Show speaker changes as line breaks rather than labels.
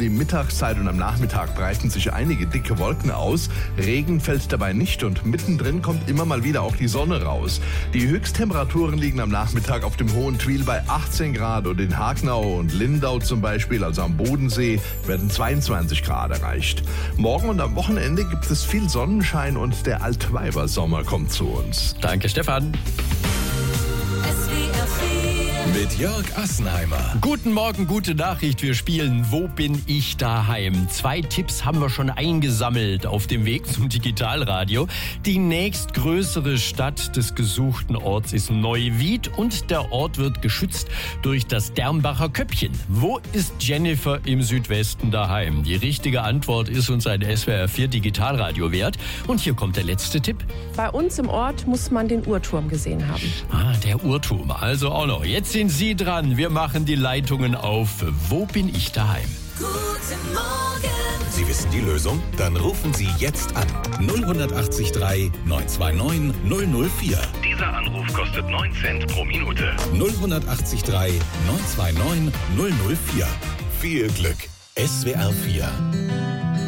die Mittagszeit und am Nachmittag breiten sich einige dicke Wolken aus. Regen fällt dabei nicht und mittendrin kommt immer mal wieder auch die Sonne raus. Die Höchsttemperaturen liegen am Nachmittag auf dem Hohen Twil bei 18 Grad und in Hagenau und Lindau zum Beispiel, also am Bodensee, werden 22 Grad erreicht. Morgen und am Wochenende gibt es viel Sonnenschein und der Altweibersommer kommt zu uns.
Danke, Stefan.
Mit Jörg Assenheimer.
Guten Morgen, gute Nachricht. Wir spielen Wo bin ich daheim? 2 Tipps haben wir schon eingesammelt auf dem Weg zum Digitalradio. Die nächstgrößere Stadt des gesuchten Orts ist Neuwied und der Ort wird geschützt durch das Dernbacher Köppchen. Wo ist Jennifer im Südwesten daheim? Die richtige Antwort ist uns ein SWR 4 Digitalradio wert. Und hier kommt der letzte Tipp.
Bei uns im Ort muss man den Uhrturm gesehen haben.
Der Uhrturm. Also auch noch. Jetzt sind Sie dran. Wir machen die Leitungen auf. Wo bin ich daheim?
Guten Morgen.
Sie wissen die Lösung? Dann rufen Sie jetzt an. 08039 929 004.
Dieser Anruf kostet 9 Cent pro Minute.
08039 929 004. Viel Glück. SWR 4.